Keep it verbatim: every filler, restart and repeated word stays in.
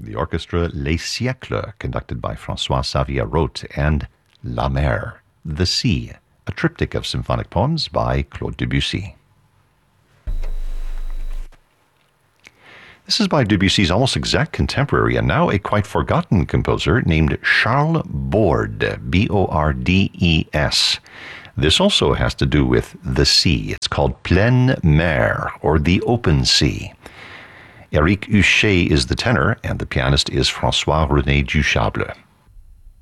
The orchestra Les Siècles, conducted by François Xavier Roth, and La Mer, The Sea, a triptych of symphonic poems by Claude Debussy. This is by Debussy's almost exact contemporary and now a quite forgotten composer named Charles Bordes, B O R D E S. This also has to do with the sea. It's called Pleine Mer, or the Open Sea. Éric Huchet is the tenor, and the pianist is François-René Duchâble.